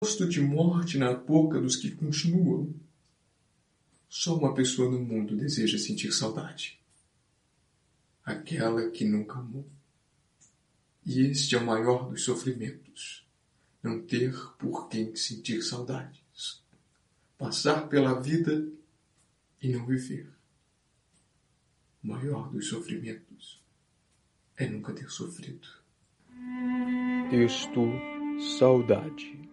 Gosto de morte na boca dos que continuam. Só uma pessoa no mundo deseja sentir saudade. Aquela que nunca amou. E este é o maior dos sofrimentos. Não ter por quem sentir saudades. Passar pela vida e não viver. O maior dos sofrimentos é nunca ter sofrido. Texto Saudade.